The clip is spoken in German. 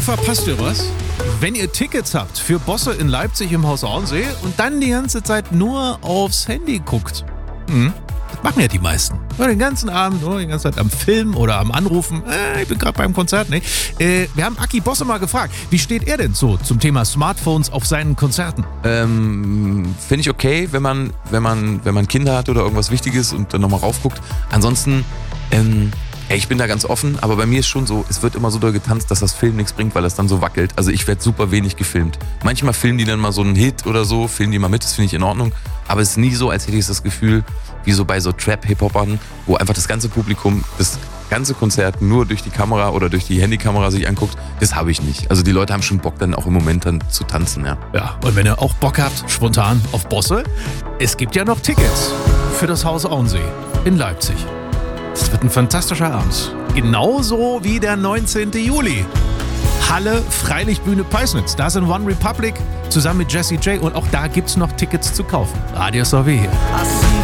da verpasst ihr was. Wenn ihr Tickets habt für Bosse in Leipzig im Haus Auensee und dann die ganze Zeit nur aufs Handy guckt. Das machen ja die meisten. Nur den ganzen Abend, nur die ganze Zeit am Film oder am Anrufen. Ich bin gerade beim Konzert, ne? Wir haben Aki Bosse mal gefragt, wie steht er denn so zum Thema Smartphones auf seinen Konzerten? Finde ich okay, wenn man Kinder hat oder irgendwas Wichtiges und dann nochmal raufguckt. Ansonsten, ich bin da ganz offen, aber bei mir ist schon so, es wird immer so doll getanzt, dass das Film nichts bringt, weil das dann so wackelt. Also ich werde super wenig gefilmt. Manchmal filmen die dann mal so einen Hit oder so, filmen die mal mit, das finde ich in Ordnung. Aber es ist nie so, als hätte ich das Gefühl, wie so bei so Trap-Hip-Hopern, wo einfach das ganze Publikum, das ganze Konzert nur durch die Kamera oder durch die Handykamera sich anguckt. Das habe ich nicht. Also die Leute haben schon Bock, dann auch im Moment dann zu tanzen, ja. Ja, und wenn ihr auch Bock habt, spontan auf Bosse, es gibt ja noch Tickets für das Haus Auensee in Leipzig. Das wird ein fantastischer Abend. Genauso wie der 19. Juli. Halle Freilichtbühne Peisnitz. Da sind One Republic zusammen mit Jessie J. Und auch da gibt's noch Tickets zu kaufen. Radio SAW hier.